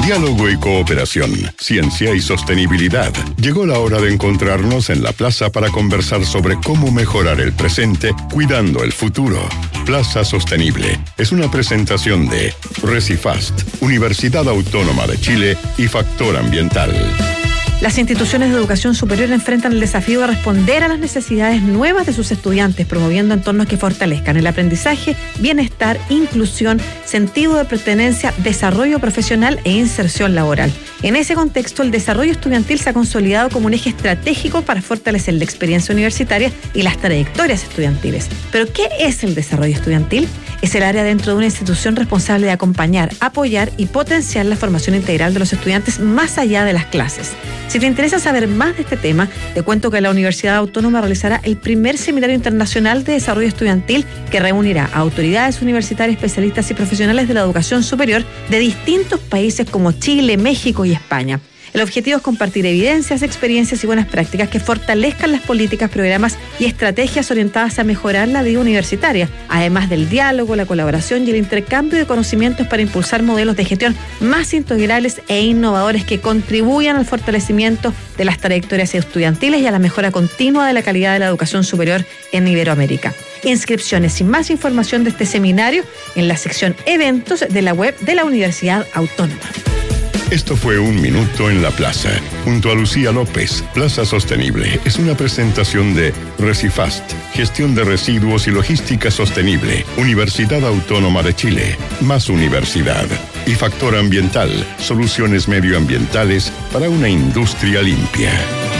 Diálogo y cooperación, ciencia y sostenibilidad. Llegó la hora de encontrarnos en la plaza para conversar sobre cómo mejorar el presente cuidando el futuro. Plaza Sostenible es una presentación de Recifast, Universidad Autónoma de Chile y Factor Ambiental. Las instituciones de educación superior enfrentan el desafío de responder a las necesidades nuevas de sus estudiantes, promoviendo entornos que fortalezcan el aprendizaje, bienestar, inclusión, sentido de pertenencia, desarrollo profesional e inserción laboral. En ese contexto, el desarrollo estudiantil se ha consolidado como un eje estratégico para fortalecer la experiencia universitaria y las trayectorias estudiantiles. ¿Pero qué es el desarrollo estudiantil? Es el área dentro de una institución responsable de acompañar, apoyar y potenciar la formación integral de los estudiantes más allá de las clases. Si te interesa saber más de este tema, te cuento que la Universidad Autónoma realizará el primer Seminario Internacional de Desarrollo Estudiantil que reunirá a autoridades universitarias, especialistas y profesionales de la educación superior de distintos países como Chile, México y España. El objetivo es compartir evidencias, experiencias y buenas prácticas que fortalezcan las políticas, programas y estrategias orientadas a mejorar la vida universitaria, además del diálogo, la colaboración y el intercambio de conocimientos para impulsar modelos de gestión más integrales e innovadores que contribuyan al fortalecimiento de las trayectorias estudiantiles y a la mejora continua de la calidad de la educación superior en Iberoamérica. Inscripciones y más información de este seminario en la sección Eventos de la web de la Universidad Autónoma. Esto fue Un Minuto en la Plaza, junto a Lucía López. Plaza Sostenible es una presentación de Recifast, Gestión de Residuos y Logística Sostenible, Universidad Autónoma de Chile, más universidad. Y Factor Ambiental, soluciones medioambientales para una industria limpia.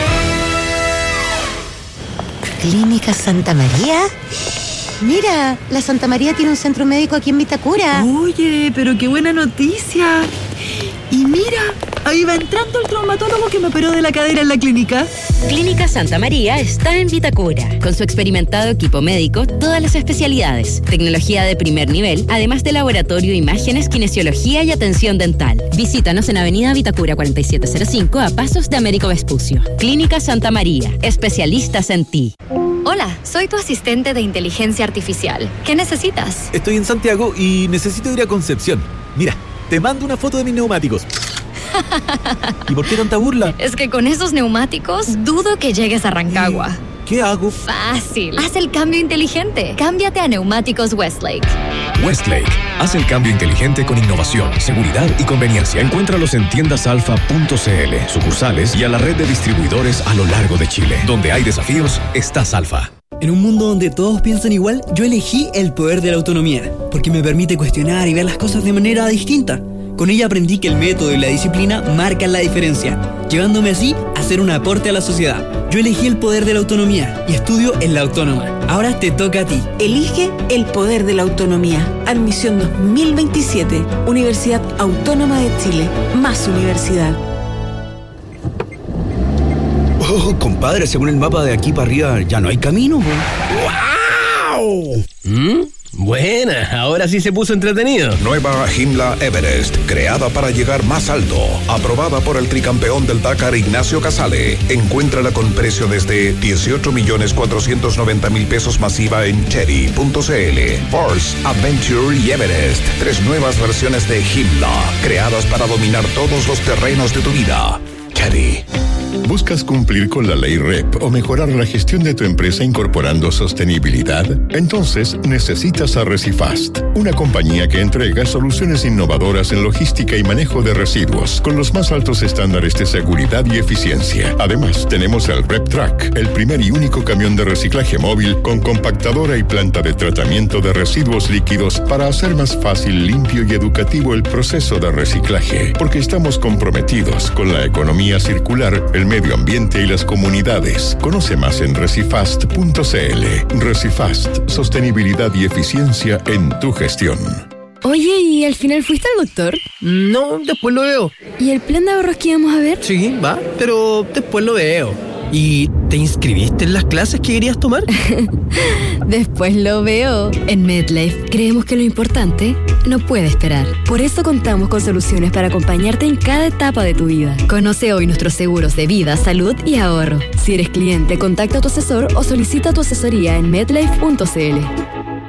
¿Clínica Santa María? Mira, la Santa María tiene un centro médico aquí en Vitacura. Oye, pero qué buena noticia. Y mira, ahí va entrando el traumatólogo que me operó de la cadera en la clínica. Clínica Santa María está en Vitacura. Con su experimentado equipo médico, todas las especialidades, tecnología de primer nivel, además de laboratorio, imágenes, kinesiología y atención dental. Visítanos en Avenida Vitacura 4705 a pasos de Américo Vespucio. Clínica Santa María, especialistas en ti. Hola, soy tu asistente de inteligencia artificial. ¿Qué necesitas? Estoy en Santiago y necesito ir a Concepción. Mira, te mando una foto de mis neumáticos. ¿Y por qué tanta burla? Es que con esos neumáticos dudo que llegues a Rancagua. ¿Qué hago? Fácil. Haz el cambio inteligente. Cámbiate a Neumáticos Westlake. Westlake. Haz el cambio inteligente con innovación, seguridad y conveniencia. Encuéntralos en tiendasalfa.cl, sucursales y a la red de distribuidores a lo largo de Chile. Donde hay desafíos, estás Alfa. En un mundo donde todos piensan igual, yo elegí el poder de la autonomía, porque me permite cuestionar y ver las cosas de manera distinta. Con ella aprendí que el método y la disciplina marcan la diferencia, llevándome así a hacer un aporte a la sociedad. Yo elegí el poder de la autonomía y estudio en la Autónoma. Ahora te toca a ti. Elige el poder de la autonomía. Admisión 2027. Universidad Autónoma de Chile. Más universidad. Oh, compadre, según el mapa de aquí para arriba ya no hay camino. ¡Wow! Buena, ahora sí se puso entretenido. Nueva Himla Everest, creada para llegar más alto. Aprobada por el tricampeón del Dakar, Ignacio Casale. Encuéntrala con precio desde 18.490.000 pesos masiva en cherry.cl. Force, Adventure y Everest. 3 nuevas versiones de Himla, creadas para dominar todos los terrenos de tu vida. Cherry. ¿Buscas cumplir con la ley REP o mejorar la gestión de tu empresa incorporando sostenibilidad? Entonces necesitas a Recifast, una compañía que entrega soluciones innovadoras en logística y manejo de residuos con los más altos estándares de seguridad y eficiencia. Además, tenemos el REP Track, el primer y único camión de reciclaje móvil con compactadora y planta de tratamiento de residuos líquidos para hacer más fácil, limpio y educativo el proceso de reciclaje, porque estamos comprometidos con la economía circular, el medio ambiente y las comunidades. Conoce más en recifast.cl. Recifast, sostenibilidad y eficiencia en tu gestión. Oye, ¿y al final fuiste al doctor? No, después lo veo. ¿Y el plan de ahorros que íbamos a ver? Sí, va, pero después lo veo. ¿Y te inscribiste en las clases que querías tomar? Después lo veo. En MedLife creemos que lo importante no puede esperar. Por eso contamos con soluciones para acompañarte en cada etapa de tu vida. Conoce hoy nuestros seguros de vida, salud y ahorro. Si eres cliente, contacta a tu asesor o solicita tu asesoría en medlife.cl.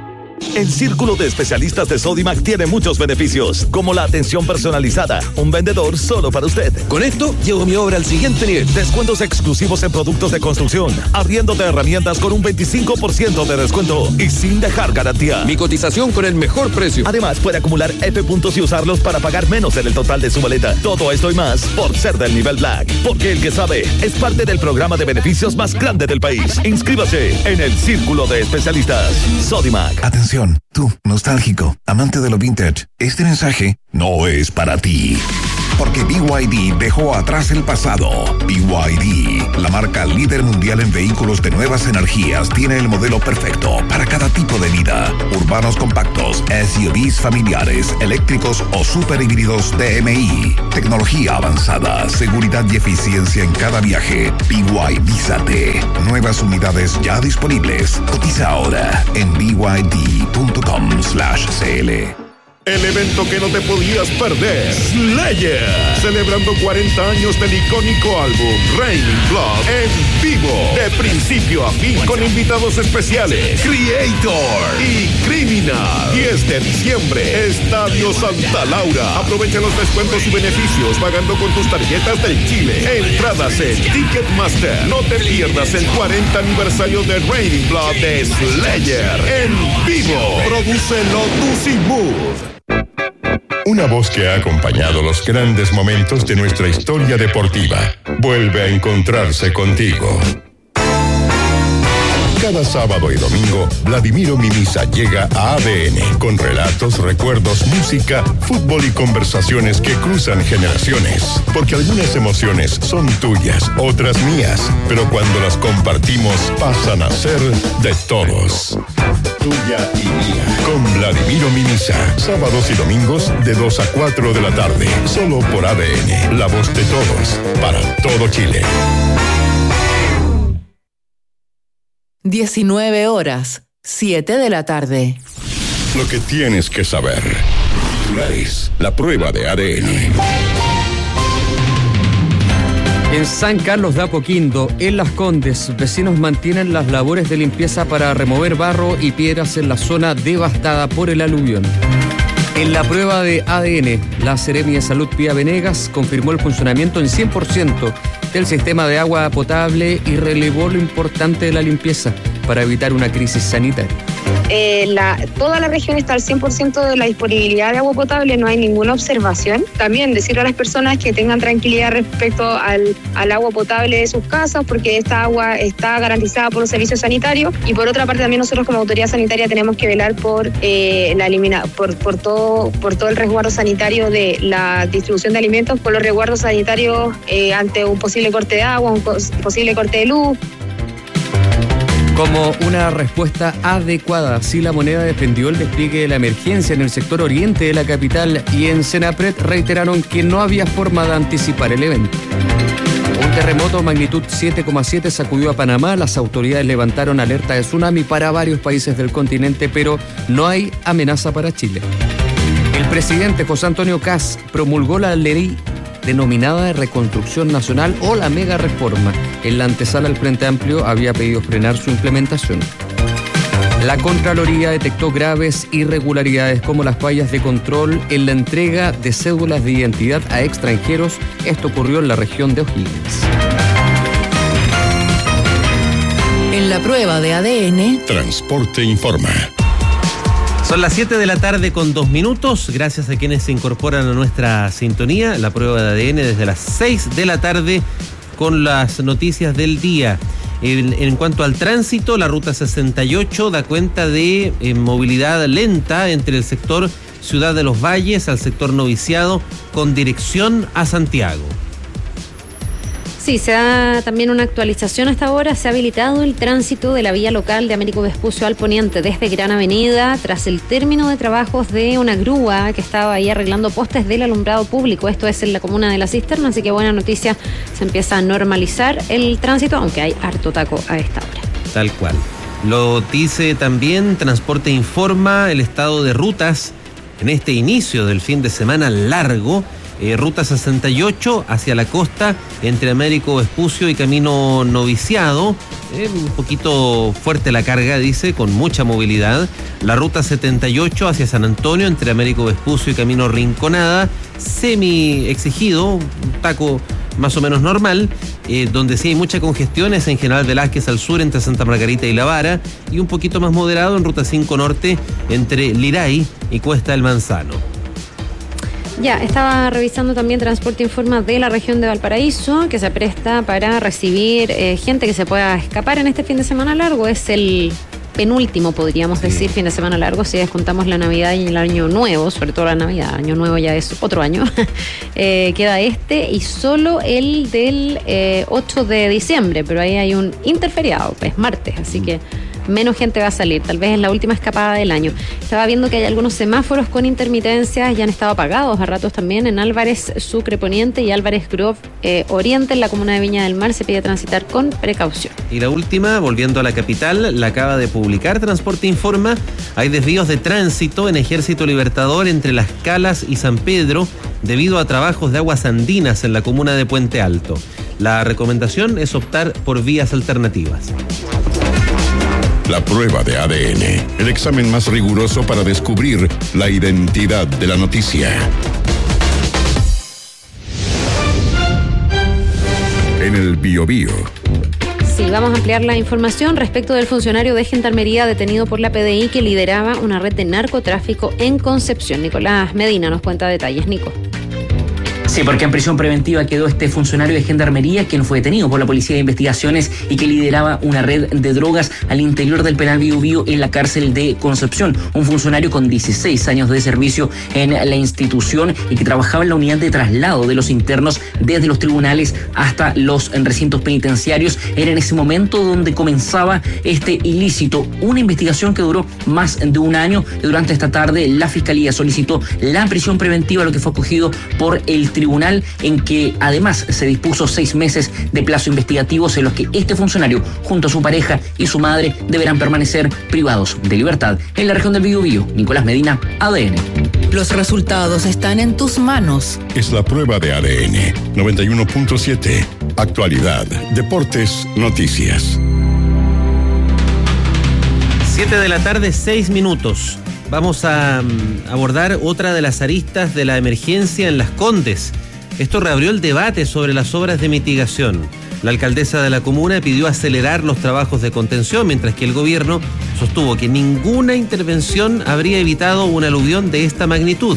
El círculo de especialistas de Sodimac tiene muchos beneficios, como la atención personalizada, un vendedor solo para usted. Con esto, llevo mi obra al siguiente nivel. Descuentos exclusivos en productos de construcción, arriendo de herramientas con un 25% de descuento y sin dejar garantía. Mi cotización con el mejor precio. Además, puede acumular F puntos y usarlos para pagar menos en el total de su maleta. Todo esto y más por ser del nivel Black. Porque el que sabe es parte del programa de beneficios más grande del país. Inscríbase en el círculo de especialistas. Sodimac. Atención, tú, nostálgico, amante de lo vintage. Este mensaje no es para ti. Porque BYD dejó atrás el pasado. BYD, la marca líder mundial en vehículos de nuevas energías, tiene el modelo perfecto para cada tipo de vida. Urbanos compactos, SUVs familiares, eléctricos o super híbridos DMI. Tecnología avanzada, seguridad y eficiencia en cada viaje. BYDízate. Nuevas unidades ya disponibles. Cotiza ahora en byd.com/cl. El evento que no te podías perder, Slayer, celebrando 40 años del icónico álbum Raining Blood en vivo, de principio a fin, con invitados especiales, Creator y Criminal. 10 de diciembre, Estadio Santa Laura. Aprovecha los descuentos y beneficios pagando con tus tarjetas del Chile. Entradas en Ticketmaster. No te pierdas el 40 aniversario de Raining Blood de Slayer en vivo. Produce Lotus y Mood. Una voz que ha acompañado los grandes momentos de nuestra historia deportiva vuelve a encontrarse contigo. Cada sábado y domingo, Vladimiro Mimisa llega a ADN con relatos, recuerdos, música, fútbol y conversaciones que cruzan generaciones. Porque algunas emociones son tuyas, otras mías, pero cuando las compartimos pasan a ser de todos. Tuya y mía. Con Vladimiro Mimisa. Sábados y domingos de 2 a 4 de la tarde. Solo por ADN. La voz de todos. Para todo Chile. 19 horas, 7 de la tarde. Lo que tienes que saber. Titulares. La prueba de ADN. En San Carlos de Apoquindo, en Las Condes, vecinos mantienen las labores de limpieza para remover barro y piedras en la zona devastada por el aluvión. En la prueba de ADN, la Seremi de Salud Pía Venegas confirmó el funcionamiento en 100% del sistema de agua potable y relevó lo importante de la limpieza para evitar una crisis sanitaria. Toda la región está al 100% de la disponibilidad de agua potable, no hay ninguna observación. También decirle a las personas que tengan tranquilidad respecto al agua potable de sus casas, porque esta agua está garantizada por los servicios sanitarios, y por otra parte también nosotros como autoridad sanitaria tenemos que velar por todo el resguardo sanitario de la distribución de alimentos, por los resguardos sanitarios ante un posible corte de agua, un posible corte de luz. Como una respuesta adecuada, así la Moneda defendió el despliegue de la emergencia en el sector oriente de la capital, y en Senapred reiteraron que no había forma de anticipar el evento. Un terremoto magnitud 7,7 sacudió a Panamá. Las autoridades levantaron alerta de tsunami para varios países del continente, pero no hay amenaza para Chile. El presidente José Antonio Kast promulgó la ley denominada de Reconstrucción Nacional o la Mega Reforma. En la antesala, el Frente Amplio había pedido frenar su implementación. La Contraloría detectó graves irregularidades como las fallas de control en la entrega de cédulas de identidad a extranjeros. Esto ocurrió en la región de O'Higgins. En la prueba de ADN, Transporte informa. Son las 7 de la tarde con 2 minutos. Gracias a quienes se incorporan a nuestra sintonía. La prueba de ADN desde las 6 de la tarde con las noticias del día. En cuanto al tránsito, la ruta 68 da cuenta de movilidad lenta entre el sector Ciudad de los Valles al sector Noviciado con dirección a Santiago. Sí, se da también una actualización hasta ahora. Se ha habilitado el tránsito de la vía local de Américo Vespucio al poniente desde Gran Avenida tras el término de trabajos de una grúa que estaba ahí arreglando postes del alumbrado público. Esto es en la comuna de La Cisterna, así que buena noticia, se empieza a normalizar el tránsito, aunque hay harto taco a esta hora. Tal cual. Lo dice también Transporte Informa el estado de rutas en este inicio del fin de semana largo. Ruta 68 hacia la costa entre Américo Vespucio y Camino Noviciado. Un poquito fuerte la carga, dice, con mucha movilidad. La ruta 78 hacia San Antonio entre Américo Vespucio y Camino Rinconada, semi exigido, un taco más o menos normal. Donde sí hay mucha congestión es en General Velázquez al sur entre Santa Margarita y La Vara, y un poquito más moderado en Ruta 5 Norte entre Liray y Cuesta del Manzano. Ya, estaba revisando también Transporte Informa de la región de Valparaíso, que se presta para recibir gente que se pueda escapar en este fin de semana largo. Es el penúltimo, podríamos decir, fin de semana largo, si descontamos la Navidad y el Año Nuevo, sobre todo la Navidad. Año Nuevo ya es otro año. Queda y solo el del 8 de diciembre, pero ahí hay un interferiado, es martes, así que menos gente va a salir, tal vez es la última escapada del año. Estaba viendo que hay algunos semáforos con intermitencias, ya han estado apagados a ratos también en Álvarez Sucre Poniente y Álvarez Grove Oriente, en la comuna de Viña del Mar. Se pide transitar con precaución. Y la última, volviendo a la capital, la acaba de publicar Transporte Informa. Hay desvíos de tránsito en Ejército Libertador entre Las Calas y San Pedro debido a trabajos de aguas andinas en la comuna de Puente Alto. La recomendación es optar por vías alternativas. La prueba de ADN, el examen más riguroso para descubrir la identidad de la noticia. En el Biobío. Sí, vamos a ampliar la información respecto del funcionario de Gendarmería detenido por la PDI que lideraba una red de narcotráfico en Concepción. Nicolás Medina nos cuenta detalles. Nico. Sí, porque en prisión preventiva quedó este funcionario de Gendarmería, quien fue detenido por la Policía de Investigaciones y que lideraba una red de drogas al interior del penal Biobío en la cárcel de Concepción. Un funcionario con 16 años de servicio en la institución y que trabajaba en la unidad de traslado de los internos desde los tribunales hasta los recintos penitenciarios. Era en ese momento donde comenzaba este ilícito, una investigación que duró más de un año, y durante esta tarde la Fiscalía solicitó la prisión preventiva, lo que fue acogido por el tribunal, en que además se dispuso 6 meses de plazo investigativos en los que este funcionario junto a su pareja y su madre deberán permanecer privados de libertad. En la región del Biobío, Nicolás Medina, ADN. Los resultados están en tus manos. Es la prueba de ADN 91.7. Actualidad, deportes, noticias. 7 de la tarde, 6 minutos. Vamos a abordar otra de las aristas de la emergencia en Las Condes. Esto reabrió el debate sobre las obras de mitigación. La alcaldesa de la comuna pidió acelerar los trabajos de contención, mientras que el gobierno sostuvo que ninguna intervención habría evitado un aluvión de esta magnitud.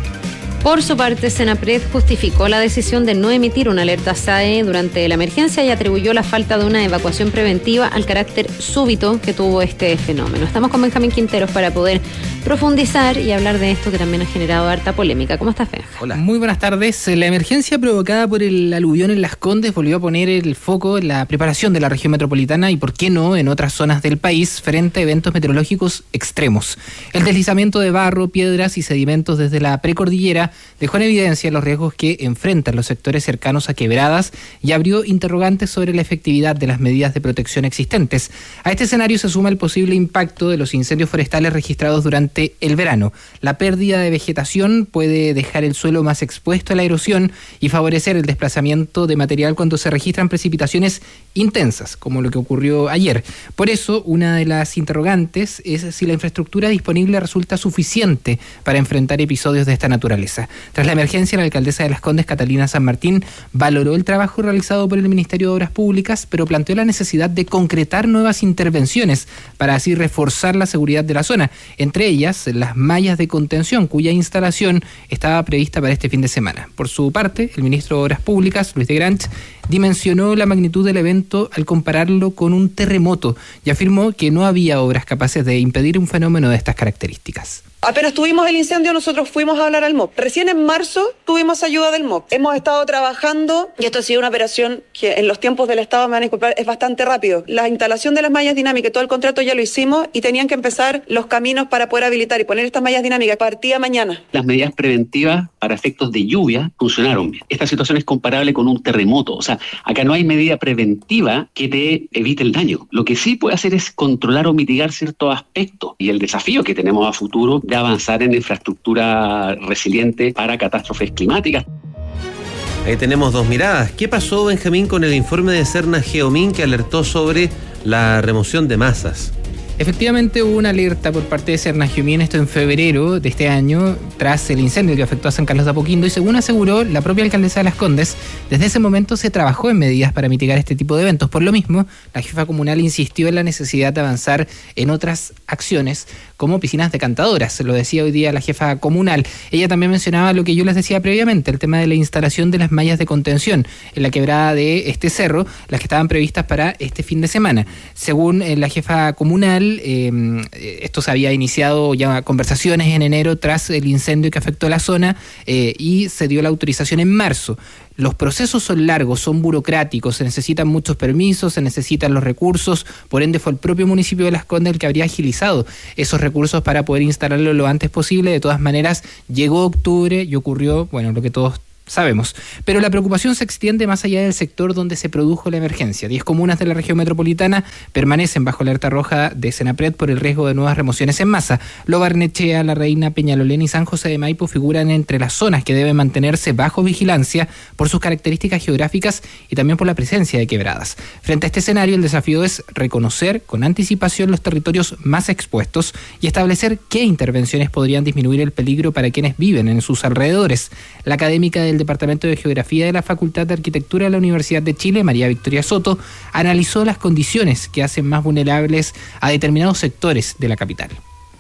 Por su parte, Senapred justificó la decisión de no emitir una alerta SAE durante la emergencia y atribuyó la falta de una evacuación preventiva al carácter súbito que tuvo este fenómeno. Estamos con Benjamín Quinteros para poder profundizar y hablar de esto que también ha generado harta polémica. ¿Cómo estás, Benja? Hola. Muy buenas tardes. La emergencia provocada por el aluvión en Las Condes volvió a poner el foco en la preparación de la región metropolitana y, por qué no, en otras zonas del país frente a eventos meteorológicos extremos. El deslizamiento de barro, piedras y sedimentos desde la precordillera dejó en evidencia los riesgos que enfrentan los sectores cercanos a quebradas y abrió interrogantes sobre la efectividad de las medidas de protección existentes. A este escenario se suma el posible impacto de los incendios forestales registrados durante el verano. La pérdida de vegetación puede dejar el suelo más expuesto a la erosión y favorecer el desplazamiento de material cuando se registran precipitaciones intensas, como lo que ocurrió ayer. Por eso, una de las interrogantes es si la infraestructura disponible resulta suficiente para enfrentar episodios de esta naturaleza. Tras la emergencia, la alcaldesa de Las Condes, Catalina San Martín, valoró el trabajo realizado por el Ministerio de Obras Públicas, pero planteó la necesidad de concretar nuevas intervenciones para así reforzar la seguridad de la zona, entre ellas las mallas de contención, cuya instalación estaba prevista para este fin de semana. Por su parte, el ministro de Obras Públicas, Luis de Granch, dimensionó la magnitud del evento al compararlo con un terremoto y afirmó que no había obras capaces de impedir un fenómeno de estas características. Apenas tuvimos el incendio, nosotros fuimos a hablar al MOP. Recién en marzo tuvimos ayuda del MOP. Hemos estado trabajando, y esto ha sido una operación que en los tiempos del Estado, me van a disculpar, es bastante rápido. La instalación de las mallas dinámicas, todo el contrato ya lo hicimos y tenían que empezar los caminos para poder habilitar y poner estas mallas dinámicas. Partía mañana. Las medidas preventivas para efectos de lluvia funcionaron bien. Esta situación es comparable con un terremoto. O sea, acá no hay medida preventiva que te evite el daño. Lo que sí puede hacer es controlar o mitigar ciertos aspectos. Y el desafío que tenemos a futuro de avanzar en infraestructura resiliente para catástrofes climáticas. Ahí tenemos dos miradas. ¿Qué pasó, Benjamín, con el informe de Serna Geomin que alertó sobre la remoción de masas? Efectivamente hubo una alerta por parte de Serna Geomin, esto en febrero de este año, tras el incendio que afectó a San Carlos de Apoquindo, y según aseguró la propia alcaldesa de Las Condes, desde ese momento se trabajó en medidas para mitigar este tipo de eventos. Por lo mismo, la jefa comunal insistió en la necesidad de avanzar en otras acciones, como piscinas decantadoras, lo decía hoy día la jefa comunal. Ella también mencionaba lo que yo les decía previamente, el tema de la instalación de las mallas de contención en la quebrada de este cerro, las que estaban previstas para este fin de semana. Según la jefa comunal, esto se había iniciado ya conversaciones en enero tras el incendio que afectó la zona y se dio la autorización en marzo. Los procesos son largos, son burocráticos, se necesitan muchos permisos, se necesitan los recursos, por ende fue el propio municipio de Las Condes el que habría agilizado esos recursos para poder instalarlo lo antes posible. De todas maneras, llegó octubre y ocurrió, bueno, lo que todos sabemos. Pero la preocupación se extiende más allá del sector donde se produjo la emergencia. 10 comunas de la región metropolitana permanecen bajo alerta roja de Senapred por el riesgo de nuevas remociones en masa. Lo Barnechea, La Reina, Peñalolén y San José de Maipo figuran entre las zonas que deben mantenerse bajo vigilancia por sus características geográficas y también por la presencia de quebradas. Frente a este escenario, el desafío es reconocer con anticipación los territorios más expuestos y establecer qué intervenciones podrían disminuir el peligro para quienes viven en sus alrededores. La académica del Departamento de Geografía de la Facultad de Arquitectura de la Universidad de Chile, María Victoria Soto, analizó las condiciones que hacen más vulnerables a determinados sectores de la capital.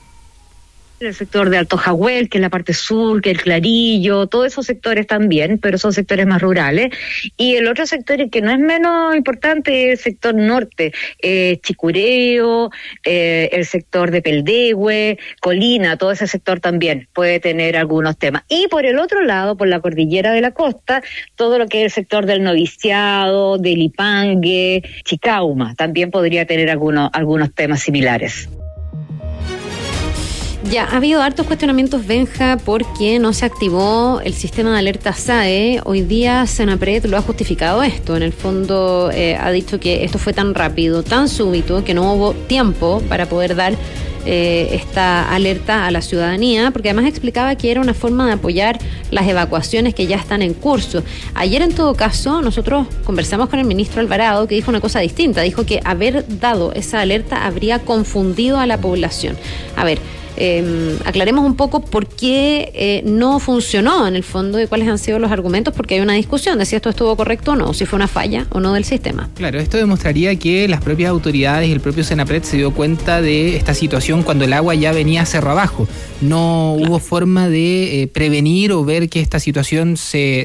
El sector de Alto Jahuel, que es la parte sur, que el Clarillo, todos esos sectores también, pero son sectores más rurales. Y el otro sector, que no es menos importante, es el sector norte, Chicureo, el sector de Peldehue, Colina, todo ese sector también puede tener algunos temas. Y por el otro lado, por la cordillera de la costa, todo lo que es el sector del Noviciado, del Ipangue, Chicauma, también podría tener algunos temas similares. Ya, ha habido hartos cuestionamientos, Benja, porque no se activó el sistema de alerta SAE. Hoy día Senapred lo ha justificado esto. En el fondo ha dicho que esto fue tan rápido, tan súbito, que no hubo tiempo para poder dar esta alerta a la ciudadanía, porque además explicaba que era una forma de apoyar las evacuaciones que ya están en curso. Ayer, en todo caso, nosotros conversamos con el ministro Alvarado, que dijo una cosa distinta. Dijo que haber dado esa alerta habría confundido a la población. A ver, aclaremos un poco por qué no funcionó en el fondo y cuáles han sido los argumentos, porque hay una discusión de si esto estuvo correcto o no, si fue una falla o no del sistema. Claro, esto demostraría que las propias autoridades y el propio Senapred se dio cuenta de esta situación cuando el agua ya venía cerro abajo. No hubo forma de prevenir o ver que esta situación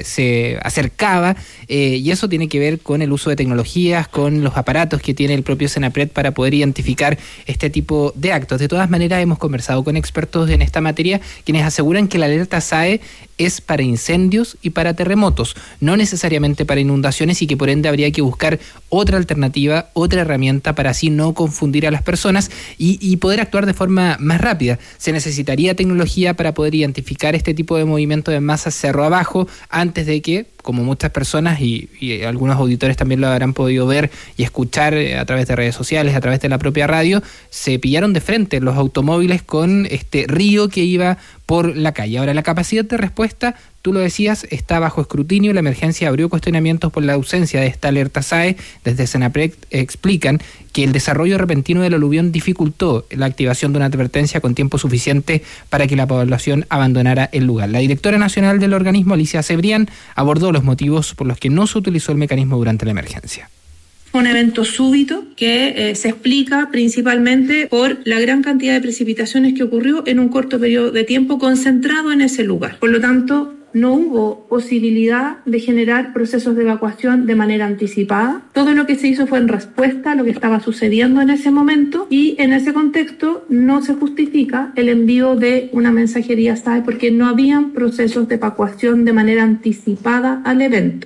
se acercaba, y eso tiene que ver con el uso de tecnologías, con los aparatos que tiene el propio Senapred para poder identificar este tipo de actos. De todas maneras, hemos conversado con expertos en esta materia, quienes aseguran que la alerta SAE es para incendios y para terremotos, no necesariamente para inundaciones, y que por ende habría que buscar otra alternativa, otra herramienta para así no confundir a las personas y poder actuar de forma más rápida. Se necesitaría tecnología para poder identificar este tipo de movimiento de masa cerro abajo antes de que, como muchas personas y algunos auditores también lo habrán podido ver y escuchar a través de redes sociales, a través de la propia radio, se pillaron de frente los automóviles con este río que iba por la calle. Ahora, la capacidad de respuesta, tú lo decías, está bajo escrutinio. La emergencia abrió cuestionamientos por la ausencia de esta alerta SAE. Desde Senapred explican que el desarrollo repentino del aluvión dificultó la activación de una advertencia con tiempo suficiente para que la población abandonara el lugar. La directora nacional del organismo, Alicia Cebrián, abordó los motivos por los que no se utilizó el mecanismo durante la emergencia. Un evento súbito que se explica principalmente por la gran cantidad de precipitaciones que ocurrió en un corto periodo de tiempo concentrado en ese lugar. Por lo tanto, no hubo posibilidad de generar procesos de evacuación de manera anticipada. Todo lo que se hizo fue en respuesta a lo que estaba sucediendo en ese momento, y en ese contexto no se justifica el envío de una mensajería SAE porque no habían procesos de evacuación de manera anticipada al evento.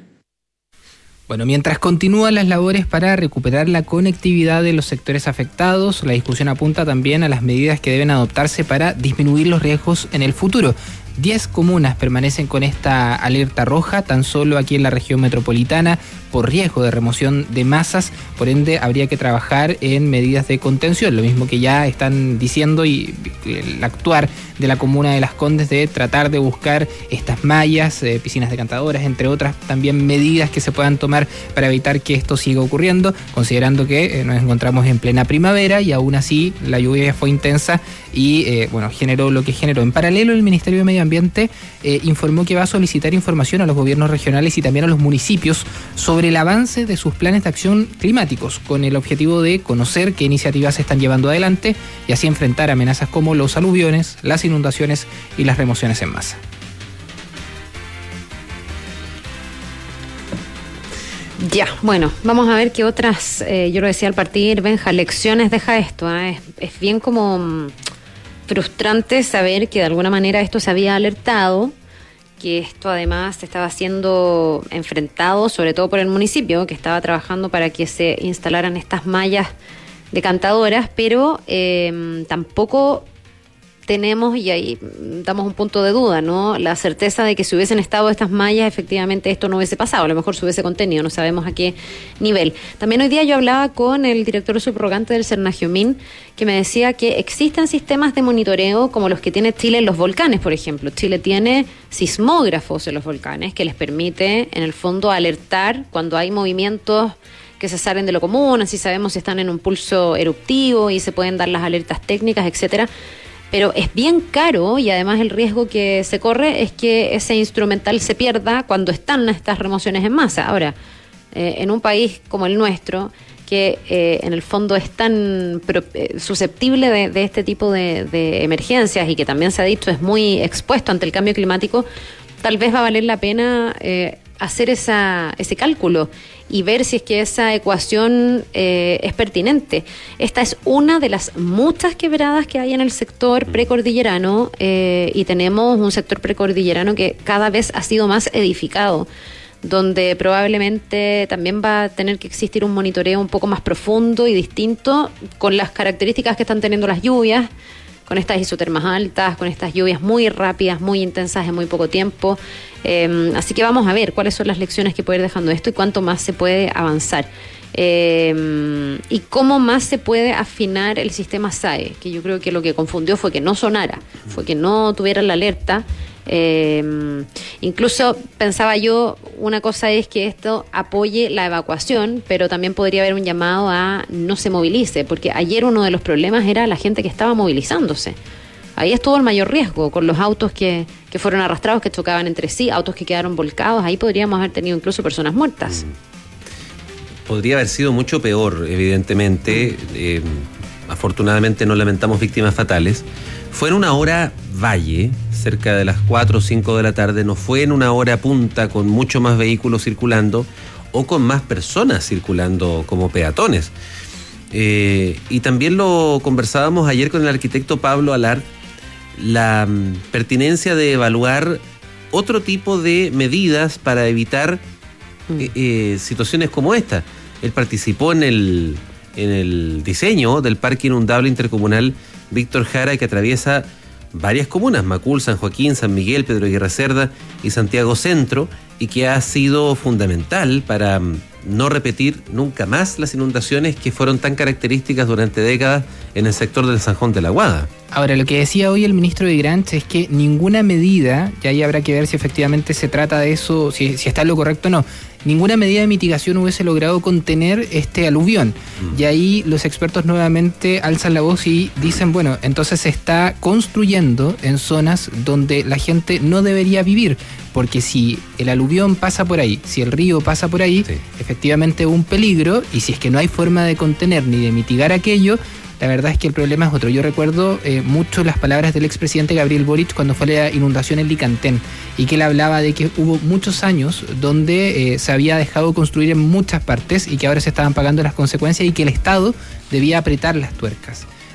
Bueno, mientras continúan las labores para recuperar la conectividad de los sectores afectados, la discusión apunta también a las medidas que deben adoptarse para disminuir los riesgos en el futuro. 10 comunas permanecen con esta alerta roja, tan solo aquí en la región metropolitana, por riesgo de remoción de masas. Por ende, habría que trabajar en medidas de contención, lo mismo que ya están diciendo, y el actuar de la comuna de Las Condes de tratar de buscar estas mallas, piscinas decantadoras, entre otras también medidas que se puedan tomar para evitar que esto siga ocurriendo, considerando que nos encontramos en plena primavera y aún así la lluvia fue intensa y generó lo que generó. En paralelo, el Ministerio de Medio Ambiente informó que va a solicitar información a los gobiernos regionales y también a los municipios sobre el avance de sus planes de acción climáticos, con el objetivo de conocer qué iniciativas se están llevando adelante y así enfrentar amenazas como los aluviones, las inundaciones y las remociones en masa. Ya, bueno, vamos a ver qué otras, yo lo decía al partir, Benja, lecciones deja esto. Es bien como frustrante saber que de alguna manera esto se había alertado, que esto además estaba siendo enfrentado sobre todo por el municipio, que estaba trabajando para que se instalaran estas mallas decantadoras, pero tampoco tenemos, y ahí damos un punto de duda, ¿no?, la certeza de que si hubiesen estado estas mallas, efectivamente esto no hubiese pasado, a lo mejor se hubiese contenido, no sabemos a qué nivel. También hoy día yo hablaba con el director subrogante del Cernagiomín, que me decía que existen sistemas de monitoreo como los que tiene Chile en los volcanes, por ejemplo. Chile tiene sismógrafos en los volcanes que les permite, en el fondo, alertar cuando hay movimientos que se salen de lo común, así sabemos si están en un pulso eruptivo y se pueden dar las alertas técnicas, etcétera. Pero es bien caro y además el riesgo que se corre es que ese instrumental se pierda cuando están estas remociones en masa. Ahora, en un país como el nuestro, que en el fondo es tan susceptible de este tipo de emergencias y que también se ha dicho es muy expuesto ante el cambio climático, tal vez va a valer la pena hacer ese cálculo y ver si es que esa ecuación es pertinente. Esta es una de las muchas quebradas que hay en el sector precordillerano y tenemos un sector precordillerano que cada vez ha sido más edificado, donde probablemente también va a tener que existir un monitoreo un poco más profundo y distinto con las características que están teniendo las lluvias, con estas isotermas altas, con estas lluvias muy rápidas, muy intensas en muy poco tiempo. Así que vamos a ver cuáles son las lecciones que puede ir dejando esto y cuánto más se puede avanzar. Y cómo más se puede afinar el sistema SAE, que yo creo que lo que confundió fue que no sonara, fue que no tuviera la alerta. Incluso pensaba yo, una cosa es que esto apoye la evacuación, pero también podría haber un llamado a no se movilice, porque ayer uno de los problemas era la gente que estaba movilizándose. Ahí estuvo el mayor riesgo, con los autos que fueron arrastrados, que chocaban entre sí, autos que quedaron volcados. Ahí podríamos haber tenido incluso personas muertas. Podría haber sido mucho peor, evidentemente. Afortunadamente no lamentamos víctimas fatales. Fue en una hora valle, cerca de las 4 o 5 de la tarde, no fue en una hora punta con mucho más vehículos circulando o con más personas circulando como peatones. Y también lo conversábamos ayer con el arquitecto Pablo Alart, la pertinencia de evaluar otro tipo de medidas para evitar situaciones como esta. Él participó en el diseño del Parque Inundable Intercomunal Víctor Jara, que atraviesa varias comunas, Macul, San Joaquín, San Miguel, Pedro Aguirre Cerda y Santiago Centro, y que ha sido fundamental para no repetir nunca más las inundaciones que fueron tan características durante décadas en el sector del Sanjón de la Guada. Ahora, lo que decía hoy el ministro de Grant es que ninguna medida, y ahí habrá que ver si efectivamente se trata de eso, si está en lo correcto o no, ninguna medida de mitigación hubiese logrado contener este aluvión. Y ahí los expertos nuevamente alzan la voz y dicen, bueno, entonces se está construyendo en zonas donde la gente no debería vivir, porque si el aluvión pasa por ahí, si el río pasa por ahí, efectivamente es un peligro, y si es que no hay forma de contener ni de mitigar aquello, la verdad es que el problema es otro. Yo recuerdo mucho las palabras del expresidente Gabriel Boric cuando fue la inundación en Licantén, y que él hablaba de que hubo muchos años donde se había dejado construir en muchas partes y que ahora se estaban pagando las consecuencias y que el Estado debía apretar las tuercas.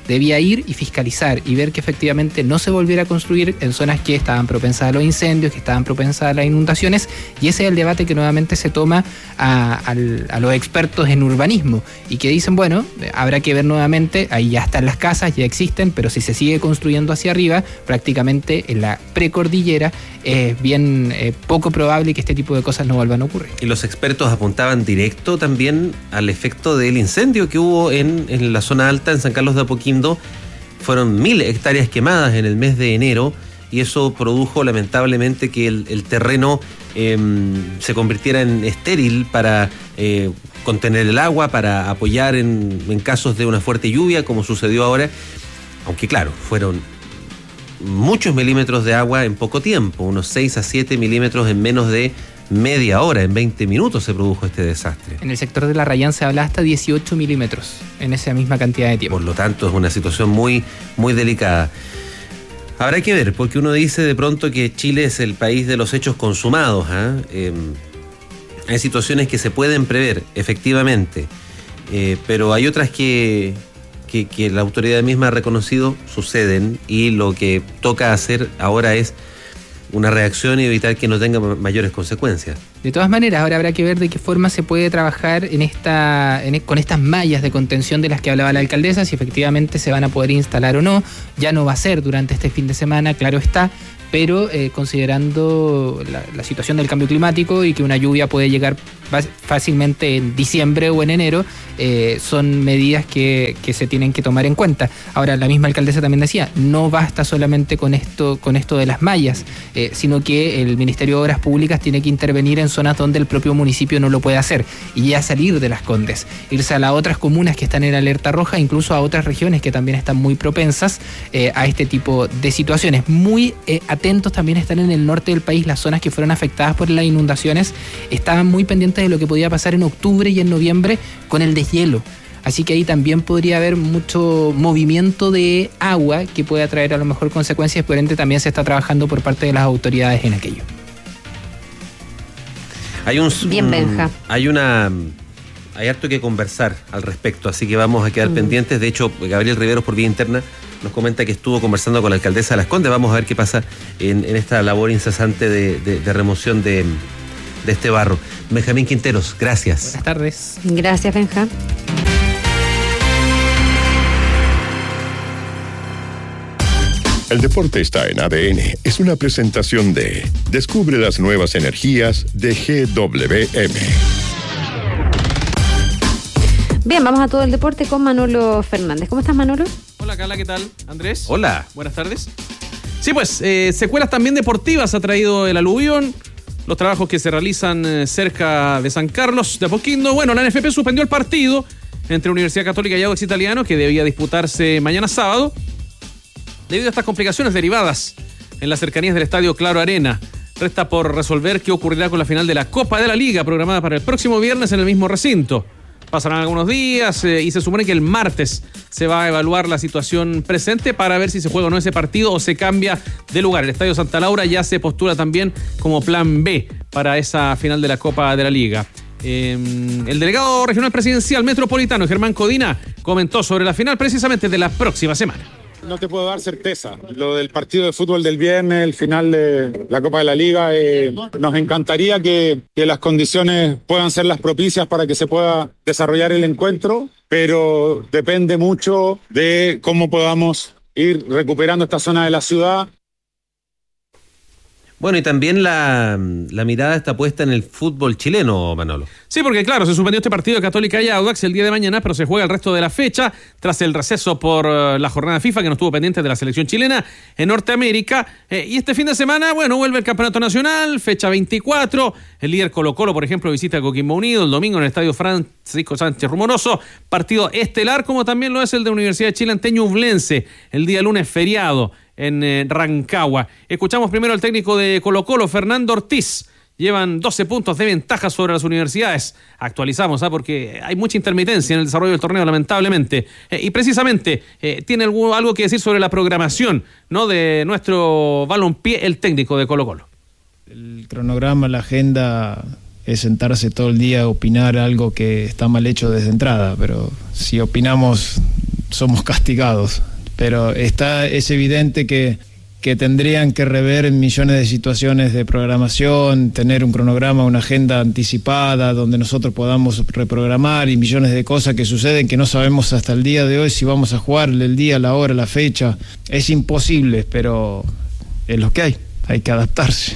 debía ir y fiscalizar y ver que efectivamente no se volviera a construir en zonas que estaban propensas a los incendios, que estaban propensas a las inundaciones, y ese es el debate que nuevamente se toma a los expertos en urbanismo y que dicen, bueno, habrá que ver nuevamente, ahí ya están las casas, ya existen, pero si se sigue construyendo hacia arriba, prácticamente en la precordillera es bien poco probable que este tipo de cosas no vuelvan a ocurrir. Y los expertos apuntaban directo también al efecto del incendio que hubo en la zona alta, en San Carlos de Apoquindo. Fueron 1.000 hectáreas quemadas en el mes de enero y eso produjo lamentablemente que el terreno se convirtiera en estéril para contener el agua, para apoyar en casos de una fuerte lluvia, como sucedió ahora, aunque claro, fueron muchos milímetros de agua en poco tiempo, unos 6 a 7 milímetros en menos de media hora, en 20 minutos se produjo este desastre. En el sector de La Rayán se habla hasta 18 milímetros en esa misma cantidad de tiempo. Por lo tanto, es una situación muy, muy delicada. Habrá que ver, porque uno dice de pronto que Chile es el país de los hechos consumados. Hay situaciones que se pueden prever, efectivamente, pero hay otras que la autoridad misma ha reconocido suceden, y lo que toca hacer ahora es una reacción y evitar que no tenga mayores consecuencias. De todas maneras, ahora habrá que ver de qué forma se puede trabajar con estas mallas de contención de las que hablaba la alcaldesa, si efectivamente se van a poder instalar o no. Ya no va a ser durante este fin de semana, claro está, pero considerando la situación del cambio climático y que una lluvia puede llegar fácilmente en diciembre o en enero, son medidas que se tienen que tomar en cuenta. Ahora, la misma alcaldesa también decía, no basta solamente con esto de las mallas, sino que el Ministerio de Obras Públicas tiene que intervenir en zonas donde el propio municipio no lo puede hacer, y ya salir de Las Condes, irse a las otras comunas que están en alerta roja, incluso a otras regiones que también están muy propensas a este tipo de situaciones. Muy atentos también están en el norte del país, las zonas que fueron afectadas por las inundaciones estaban muy pendientes de lo que podía pasar en octubre y en noviembre con el deshielo. Así que ahí también podría haber mucho movimiento de agua que pueda traer a lo mejor consecuencias, por ende también se está trabajando por parte de las autoridades en aquello. Bien, Benja. Hay harto que conversar al respecto, así que vamos a quedar pendientes. De hecho, Gabriel Riveros, por vía interna, nos comenta que estuvo conversando con la alcaldesa de Las Condes. Vamos a ver qué pasa en esta labor incesante de remoción de este barro. Benjamín Quinteros, gracias. Buenas tardes. Gracias, Benja. El deporte está en ADN. Es una presentación de Descubre las nuevas energías de GWM. Bien, vamos a todo el deporte con Manolo Fernández. ¿Cómo estás, Manolo? Hola, Carla, ¿qué tal? Andrés. Hola. Buenas tardes. Sí, pues, secuelas también deportivas ha traído el aluvión. Los trabajos que se realizan cerca de San Carlos de Apoquindo. Bueno, la NFP suspendió el partido entre Universidad Católica y Audax Italiano, que debía disputarse mañana sábado, debido a estas complicaciones derivadas en las cercanías del estadio Claro Arena. Resta por resolver qué ocurrirá con la final de la Copa de la Liga, programada para el próximo viernes en el mismo recinto. Pasarán algunos días y se supone que el martes se va a evaluar la situación presente para ver si se juega o no ese partido o se cambia de lugar. El Estadio Santa Laura ya se postula también como plan B para esa final de la Copa de la Liga. El delegado regional presidencial metropolitano, Germán Codina, comentó sobre la final precisamente de la próxima semana. No te puedo dar certeza. Lo del partido de fútbol del viernes, el final de la Copa de la Liga, nos encantaría que las condiciones puedan ser las propicias para que se pueda desarrollar el encuentro, pero depende mucho de cómo podamos ir recuperando esta zona de la ciudad. Bueno, y también la mirada está puesta en el fútbol chileno, Manolo. Sí, porque claro, se suspendió este partido de Católica y Audax el día de mañana, pero se juega el resto de la fecha tras el receso por la jornada FIFA que no estuvo pendiente de la selección chilena en Norteamérica. Y este fin de semana, bueno, vuelve el Campeonato Nacional, fecha 24. El líder Colo-Colo, por ejemplo, visita a Coquimbo Unido el domingo en el Estadio Francisco Sánchez Rumoroso. Partido estelar, como también lo es el de Universidad de Chile ante Ñublense, el día lunes feriado en Rancagua. Escuchamos primero al técnico de Colo-Colo, Fernando Ortiz. Llevan 12 puntos de ventaja sobre las universidades. Actualizamos, porque hay mucha intermitencia en el desarrollo del torneo, lamentablemente. Y precisamente tiene algo que decir sobre la programación, ¿no?, de nuestro balompié, el técnico de Colo-Colo. El cronograma, la agenda, es sentarse todo el día a opinar algo que está mal hecho desde entrada, pero si opinamos somos castigados. Pero es evidente que tendrían que rever millones de situaciones de programación, tener un cronograma, una agenda anticipada donde nosotros podamos reprogramar, y millones de cosas que suceden que no sabemos hasta el día de hoy si vamos a jugar el día, la hora, la fecha. Es imposible, pero es lo que hay que adaptarse.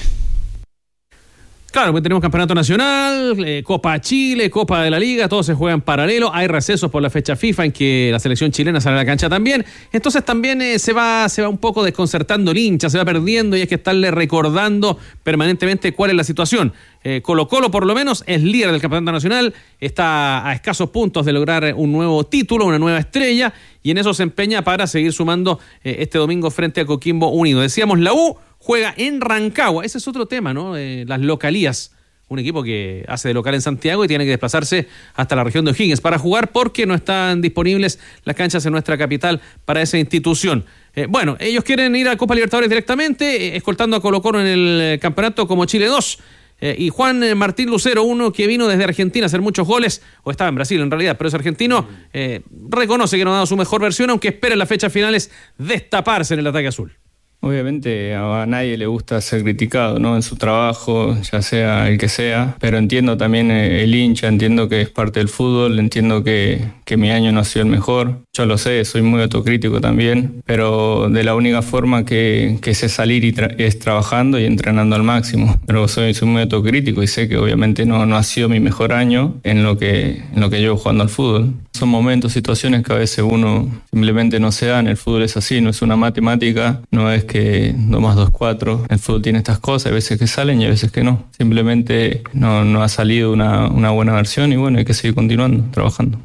Claro, pues tenemos campeonato nacional, Copa Chile, Copa de la Liga, todo se juega en paralelo. Hay recesos por la fecha FIFA en que la selección chilena sale a la cancha también. Entonces también se va un poco desconcertando el hincha, se va perdiendo, y hay que estarle recordando permanentemente cuál es la situación. Colo-Colo, por lo menos, es líder del campeonato nacional, está a escasos puntos de lograr un nuevo título, una nueva estrella, y en eso se empeña para seguir sumando este domingo frente a Coquimbo Unido. Decíamos, la U juega en Rancagua. Ese es otro tema, ¿no? Las localías. Un equipo que hace de local en Santiago y tiene que desplazarse hasta la región de O'Higgins para jugar, porque no están disponibles las canchas en nuestra capital para esa institución. Bueno, ellos quieren ir a Copa Libertadores directamente, escoltando a Colo-Colo en el campeonato como Chile 2. Y Juan Martín Lucero, uno que vino desde Argentina a hacer muchos goles, o estaba en Brasil en realidad, pero es argentino, reconoce que no ha dado su mejor versión, aunque espera en las fechas finales destaparse en el ataque azul. Obviamente a nadie le gusta ser criticado, ¿no?, en su trabajo, ya sea el que sea, pero entiendo también el hincha, entiendo que es parte del fútbol, entiendo que mi año no ha sido el mejor. Yo lo sé, soy muy autocrítico también, pero de la única forma que sé salir es trabajando y entrenando al máximo. Pero soy muy autocrítico y sé que obviamente no ha sido mi mejor año en lo que llevo jugando al fútbol. Son momentos, situaciones que a veces uno simplemente no se dan. El fútbol es así, no es una matemática, no es que 2 más 2 4. El fútbol tiene estas cosas, hay veces que salen y hay veces que no. Simplemente no ha salido una buena versión, y bueno, hay que seguir continuando, trabajando.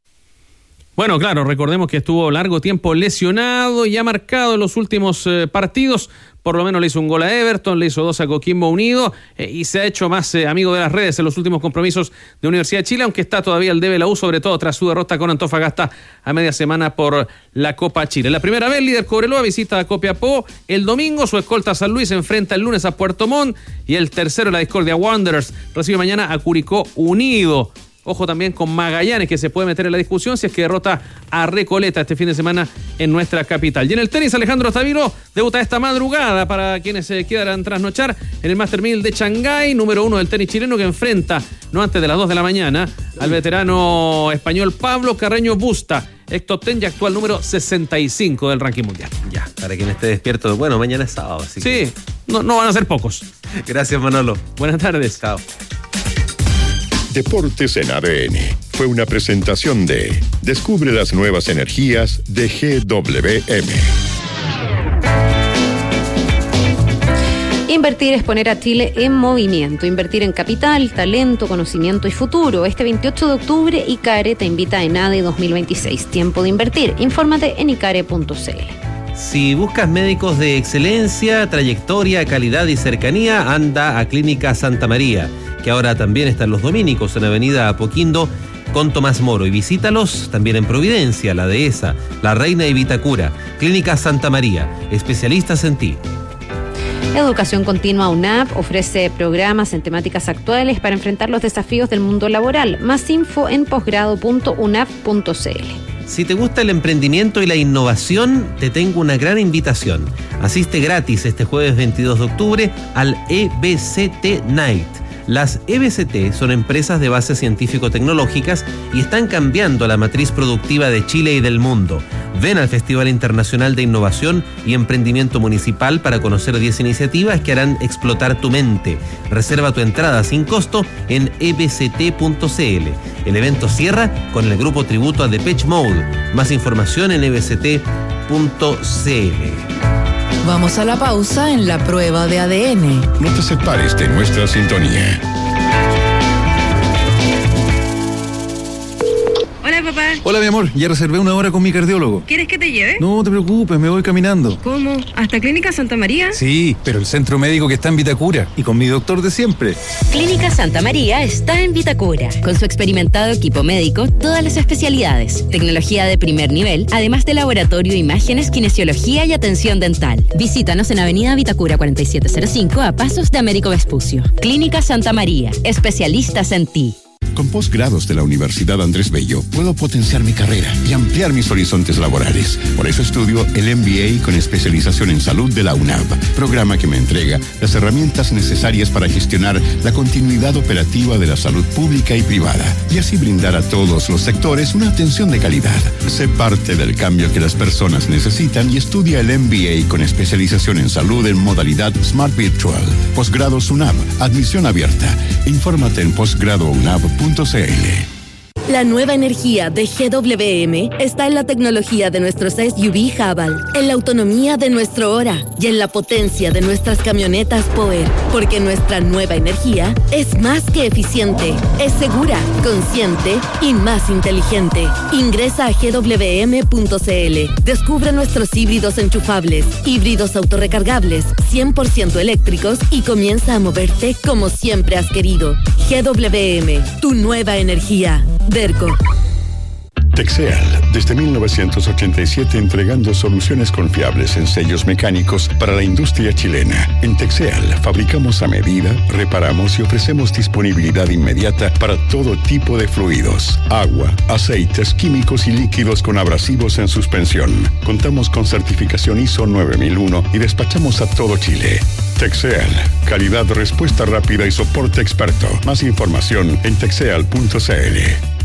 Bueno, claro, recordemos que estuvo largo tiempo lesionado y ha marcado en los últimos partidos. Por lo menos le hizo un gol a Everton, le hizo 2 a Coquimbo Unido, y se ha hecho más amigo de las redes en los últimos compromisos de Universidad de Chile, aunque está todavía el debe la U, sobre todo tras su derrota con Antofagasta a media semana por la Copa Chile. La primera vez, líder Cobreloa visita a Copiapó el domingo, su escolta San Luis enfrenta el lunes a Puerto Montt, y el tercero, la Discordia Wanderers, recibe mañana a Curicó Unido. Ojo también con Magallanes, que se puede meter en la discusión si es que derrota a Recoleta este fin de semana en nuestra capital. Y en el tenis, Alejandro Tavilo debuta esta madrugada, para quienes se quieran trasnochar, en el Master 1000 de Shanghái, número 1 del tenis chileno, que enfrenta, no antes de las 2 de la mañana, al veterano español Pablo Carreño Busta, ex top 10 y actual número 65 del ranking mundial. Ya, para quien esté despierto, bueno, mañana es sábado, así que... Sí, no van a ser pocos. Gracias, Manolo. Buenas tardes. Chao. Deportes en ADN fue una presentación de Descubre las nuevas energías de GWM. Invertir es poner a Chile en movimiento. Invertir en capital, talento, conocimiento y futuro. Este 28 de octubre, ICARE te invita a ENADE 2026. Tiempo de invertir. Infórmate en icare.cl. Si buscas médicos de excelencia, trayectoria, calidad y cercanía, anda a Clínica Santa María, que ahora también están los dominicos en Avenida Apoquindo con Tomás Moro, y visítalos también en Providencia, La Dehesa, La Reina y Vitacura. Clínica Santa María, especialistas en ti. Educación Continua UNAP ofrece programas en temáticas actuales para enfrentar los desafíos del mundo laboral. Más info en posgrado.unap.cl. Si te gusta el emprendimiento y la innovación, te tengo una gran invitación. Asiste gratis este jueves 22 de octubre al EBCT Night. Las EBCT son empresas de base científico-tecnológicas y están cambiando la matriz productiva de Chile y del mundo. Ven al Festival Internacional de Innovación y Emprendimiento Municipal para conocer 10 iniciativas que harán explotar tu mente. Reserva tu entrada sin costo en ebct.cl. El evento cierra con el grupo tributo a Depeche Mode. Más información en ebct.cl. Vamos a la pausa en la prueba de ADN. No te separes de nuestra sintonía. Hola, papá. Hola, mi amor. Ya reservé una hora con mi cardiólogo. ¿Quieres que te lleve? No te preocupes, me voy caminando. ¿Cómo? ¿Hasta Clínica Santa María? Sí, pero el centro médico que está en Vitacura y con mi doctor de siempre. Clínica Santa María está en Vitacura. Con su experimentado equipo médico, todas las especialidades, tecnología de primer nivel, además de laboratorio, imágenes, kinesiología y atención dental. Visítanos en Avenida Vitacura 4705, a pasos de Américo Vespucio. Clínica Santa María, especialistas en ti. Con posgrados de la Universidad Andrés Bello, puedo potenciar mi carrera y ampliar mis horizontes laborales. Por eso estudio el MBA con especialización en salud de la UNAV, programa que me entrega las herramientas necesarias para gestionar la continuidad operativa de la salud pública y privada, y así brindar a todos los sectores una atención de calidad. Sé parte del cambio que las personas necesitan y estudia el MBA con especialización en salud en modalidad Smart Virtual. Posgrados UNAV, admisión abierta. Infórmate en posgradounab.cl. La nueva energía de GWM está en la tecnología de nuestros SUV Haval, en la autonomía de nuestro Hora y en la potencia de nuestras camionetas Power, porque nuestra nueva energía es más que eficiente, es segura, consciente y más inteligente. Ingresa a gwm.cl, descubre nuestros híbridos enchufables, híbridos autorrecargables, 100% eléctricos y comienza a moverte como siempre has querido. GWM, tu nueva energía. Derco. Texeal, desde 1987 entregando soluciones confiables en sellos mecánicos para la industria chilena. En Texeal fabricamos a medida, reparamos y ofrecemos disponibilidad inmediata para todo tipo de fluidos, agua, aceites, químicos y líquidos con abrasivos en suspensión. Contamos con certificación ISO 9001 y despachamos a todo Chile. Texeal, calidad, respuesta rápida y soporte experto. Más información en texeal.cl.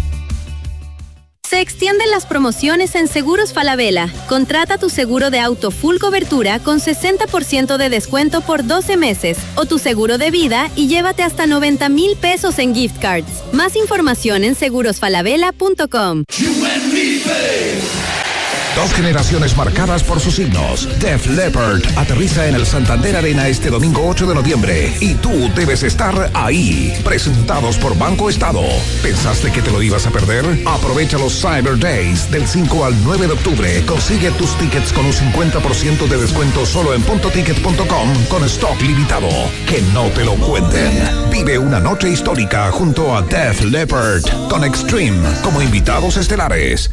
Se extienden las promociones en Seguros Falabella. Contrata tu seguro de auto full cobertura con 60% de descuento por 12 meses o tu seguro de vida y llévate hasta 90,000 pesos en gift cards. Más información en segurosfalabella.com. Dos generaciones marcadas por sus signos. Def Leppard aterriza en el Santander Arena este domingo 8 de noviembre y tú debes estar ahí. Presentados por Banco Estado. ¿Pensaste que te lo ibas a perder? Aprovecha los Cyber Days del 5 al 9 de octubre. Consigue tus tickets con un 50% de descuento solo en puntoticket.com con stock limitado. Que no te lo cuenten. Vive una noche histórica junto a Def Leppard con Extreme como invitados estelares.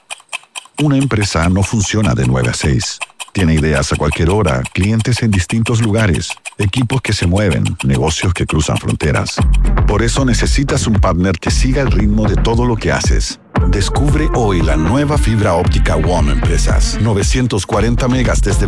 Una empresa no funciona de 9 a 6. Tiene ideas a cualquier hora, clientes en distintos lugares, equipos que se mueven, negocios que cruzan fronteras. Por eso necesitas un partner que siga el ritmo de todo lo que haces. Descubre hoy la nueva fibra óptica WOM Empresas. 940 megas desde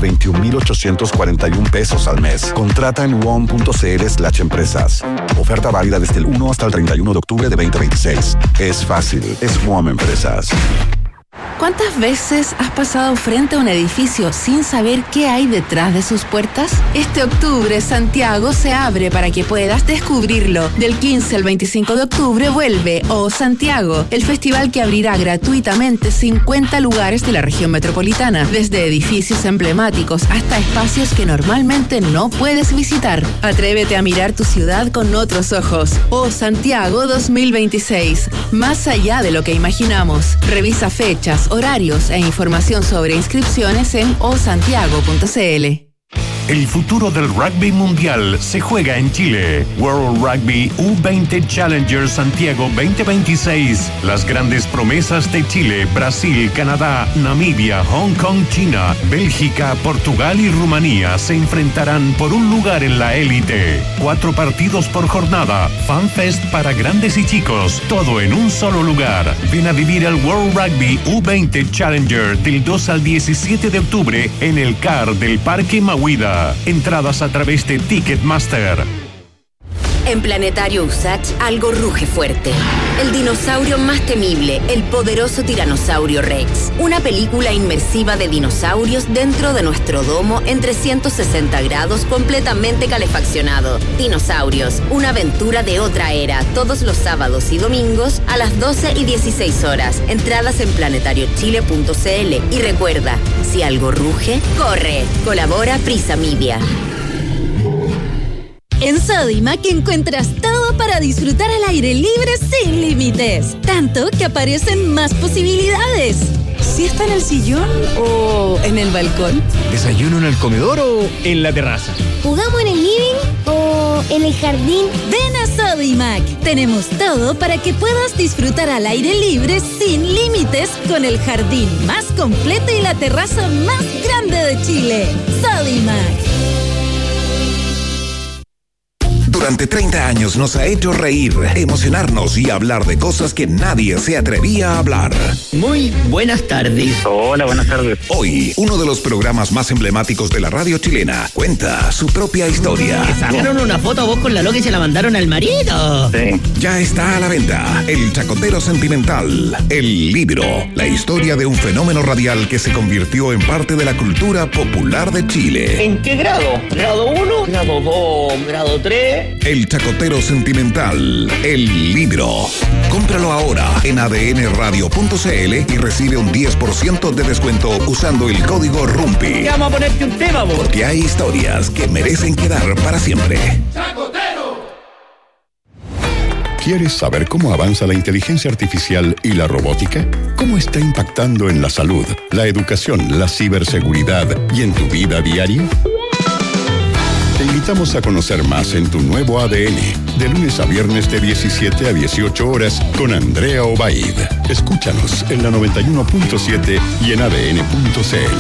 21,841 pesos al mes. Contrata en WOM.cl/empresas. Oferta válida desde el 1 hasta el 31 de octubre de 2026. Es fácil, es WOM Empresas. ¿Cuántas veces has pasado frente a un edificio sin saber qué hay detrás de sus puertas? Este octubre, Santiago se abre para que puedas descubrirlo. Del 15 al 25 de octubre vuelve O Santiago, el festival que abrirá gratuitamente 50 lugares de la región metropolitana, desde edificios emblemáticos hasta espacios que normalmente no puedes visitar. Atrévete a mirar tu ciudad con otros ojos. O Santiago 2026, más allá de lo que imaginamos. Revisa fechas, horarios e información sobre inscripciones en osantiago.cl. El futuro del rugby mundial se juega en Chile. World Rugby U20 Challenger Santiago 2026. Las grandes promesas de Chile, Brasil, Canadá, Namibia, Hong Kong, China, Bélgica, Portugal y Rumanía se enfrentarán por un lugar en la élite. 4 partidos por jornada, FanFest para grandes y chicos, todo en un solo lugar. Ven a vivir el World Rugby U20 Challenger del 2 al 17 de octubre en el CAR del Parque Mahuida. Entradas a través de Ticketmaster. En Planetario USACH algo ruge fuerte. El dinosaurio más temible, el poderoso tiranosaurio Rex. Una película inmersiva de dinosaurios dentro de nuestro domo en 360 grados completamente calefaccionado. Dinosaurios, una aventura de otra era, todos los sábados y domingos a las 12 y 16 horas. Entradas en planetariochile.cl. Y recuerda, si algo ruge, corre. Colabora Prisa Media. En Sodimac encuentras todo para disfrutar al aire libre sin límites. Tanto que aparecen más posibilidades. ¿Si está en el sillón o en el balcón? ¿Desayuno en el comedor o en la terraza? ¿Jugamos en el living o en el jardín? Ven a Sodimac. Tenemos todo para que puedas disfrutar al aire libre sin límites con el jardín más completo y la terraza más grande de Chile. Sodimac. Durante 30 años nos ha hecho reír, emocionarnos y hablar de cosas que nadie se atrevía a hablar. Muy buenas tardes. Hola, buenas tardes. Hoy, uno de los programas más emblemáticos de la radio chilena cuenta su propia historia. ¿Te sacaron una foto a vos con la loca y se la mandaron al marido? Sí. Ya está a la venta El Chacotero Sentimental, el libro, la historia de un fenómeno radial que se convirtió en parte de la cultura popular de Chile. ¿En qué grado? ¿Grado 1? ¿Grado 2? ¿Grado 3? El Chacotero Sentimental, el libro. Cómpralo ahora en adnradio.cl y recibe un 10% de descuento usando el código RUMPI. ¿Qué vamos a ponerte un tema, vos? Porque hay historias que merecen quedar para siempre. ¡Chacotero! ¿Quieres saber cómo avanza la inteligencia artificial y la robótica? ¿Cómo está impactando en la salud, la educación, la ciberseguridad y en tu vida diaria? Te invitamos a conocer más en Tu Nuevo ADN, de lunes a viernes de 17 a 18 horas con Andrea Obaid. Escúchanos en la 91.7 y en adn.cl.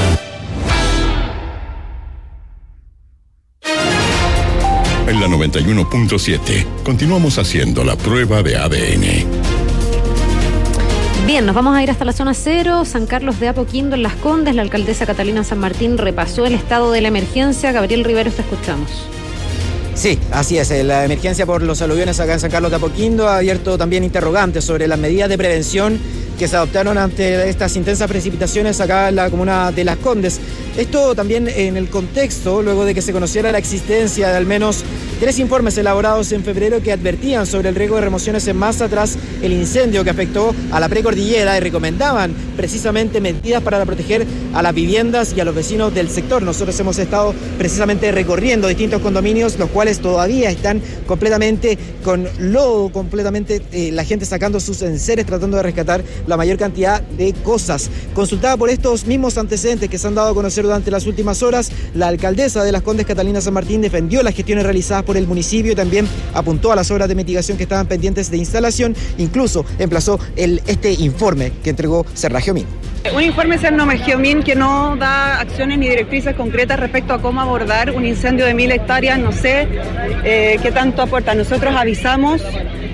En la 91.7 continuamos haciendo la prueba de ADN. Bien, nos vamos a ir hasta la zona 0, San Carlos de Apoquindo, en Las Condes. La alcaldesa Catalina San Martín repasó el estado de la emergencia. Gabriel Riveros, te escuchamos. Sí, así es. La emergencia por los aluviones acá en San Carlos de Apoquindo ha abierto también interrogantes sobre las medidas de prevención que se adoptaron ante estas intensas precipitaciones acá en la comuna de Las Condes. Esto también en el contexto, luego de que se conociera la existencia de al menos 3 informes elaborados en febrero que advertían sobre el riesgo de remociones en masa tras el incendio que afectó a la precordillera y recomendaban precisamente medidas para proteger a las viviendas y a los vecinos del sector. Nosotros hemos estado precisamente recorriendo distintos condominios, los cuales todavía están completamente con lodo, completamente la gente sacando sus enseres tratando de rescatar la mayor cantidad de cosas. Consultada por estos mismos antecedentes que se han dado a conocer durante las últimas horas, la alcaldesa de Las Condes, Catalina San Martín, defendió las gestiones realizadas por el municipio y también apuntó a las obras de mitigación que estaban pendientes de instalación. Incluso emplazó este informe que entregó Cerragiomín. Un informe Cerragiomín que no da acciones ni directrices concretas respecto a cómo abordar un incendio de 1000 hectáreas. No sé qué tanto aporta. Nosotros avisamos